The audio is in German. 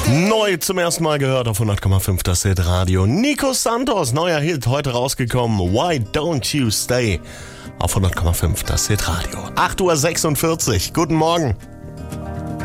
Neu zum ersten Mal gehört auf 100,5 das Hit-Radio. Nico Santos, neuer Hit, heute rausgekommen. Why Don't You Stay auf 100,5 das Hit-Radio. 8:46 Uhr, guten Morgen.